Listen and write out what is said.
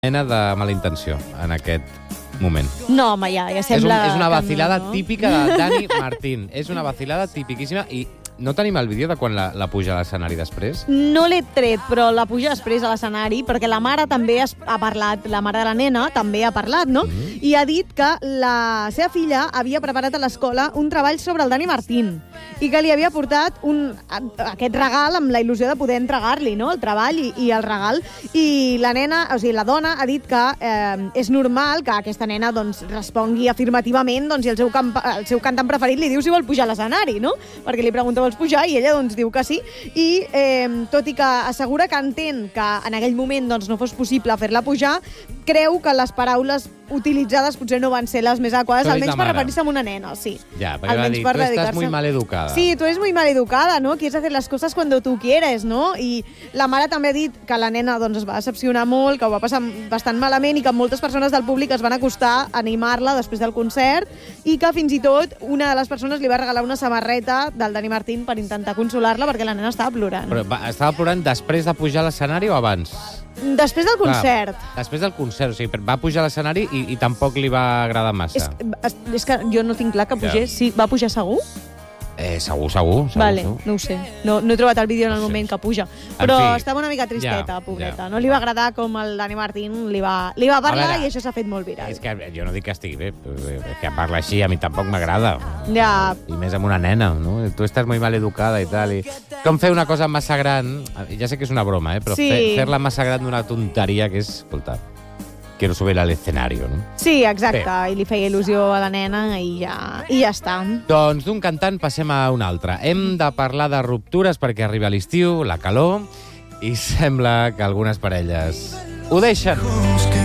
Mena de mala intenció en aquest moment. No, home, ja sembla... És una que vacilada no. típica de Dani Martín. És una vacilada tipiquíssima i no tenim el vídeo de quan la puja a l'escenari després? No l'he tret, però la puja després a l'escenari, perquè la mare també ha parlat, la mare de la nena també ha parlat, no? I ha dit que la seva filla havia preparat a l'escola un treball sobre el Dani Martín i que li havia portat aquest regal amb la il·lusió de poder entregar-li, no?, el treball i el regal. I la nena, o sigui, la dona ha dit que és normal que aquesta nena doncs, respongui afirmativament doncs, i el seu cantant preferit li diu si vol pujar a l'escenari, no? Perquè li pregunta vols pujar i ella doncs, diu que sí. I tot i que assegura que entén que en aquell moment doncs, no fos possible fer-la pujar, creu que les paraules utilitzades potser no van ser les més adequades, almenys per referir-se a una nena, sí. Ja, perquè va dir, tu estàs muy mal educada. Sí, tú eres muy mal educada, ¿no? Quieres hacer las cosas cuando tú quieres, ¿no? I la mare també ha dit que la nena doncs, es va decepcionar molt, que ho va passar bastant malament i que moltes persones del públic es van acostar a animar-la després del concert i que fins i tot una de les persones li va regalar una samarreta del Dani Martín per intentar consolar-la perquè la nena estava plorant. Però estava plorant després de pujar a l'escenari o abans? Després del concert. Després del concert, o sigui, va pujar a l'escenari i tampoc li va agradar massa. És que jo no tinc clar que pugés. Ja. Sí, va pujar segur? Segur. Vale, no ho sé. No he trobat el vídeo en el moment que puja. Però estava una mica tristeta, pobreta. No li va agradar com el Dani Martín li va parlar i això s'ha fet molt viral. És que jo no dic que estigui bé, és que parla així a mi tampoc m'agrada. Ja. I més amb una nena, no? Tu estàs molt mal educada i tal. I com fer una cosa massa gran, ja sé que és una broma, però fer-la massa gran d'una tonteria que és, escolta, quiero subir al escenario, no? Sí, exacte, i li feia il·lusió a la nena i ja està. Doncs d'un cantant passem a un altre. Hem de parlar de ruptures perquè arriba l'estiu, la calor, i sembla que algunes parelles ho deixen.